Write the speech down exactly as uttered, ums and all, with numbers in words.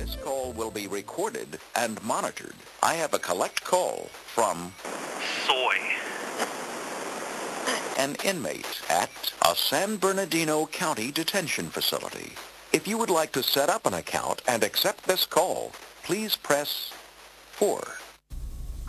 This call will be recorded and monitored. I have a collect call from Soy. an inmate at a San Bernardino County detention facility. If you would like to set up an account and accept this call, please press four.